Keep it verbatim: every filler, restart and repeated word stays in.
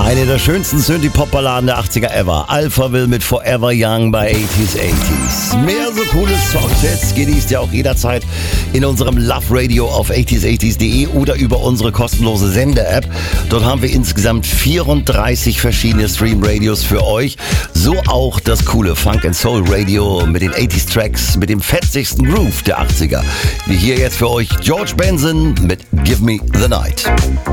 Eine der schönsten Synthie-Pop-Balladen der achtziger ever. Alphaville mit Forever Young bei achtziger achtziger. Mehr so coole Songs genießt ihr auch jederzeit in unserem Love Radio auf achtziger achtziger punkt de oder über unsere kostenlose Sender-App. Dort haben wir insgesamt vierunddreißig verschiedene Stream-Radios für euch. So auch das coole Funk and Soul Radio mit den achtziger Tracks, mit dem fetzigsten Groove der achtziger. Wie hier jetzt für euch George Benson mit Give Me the Night.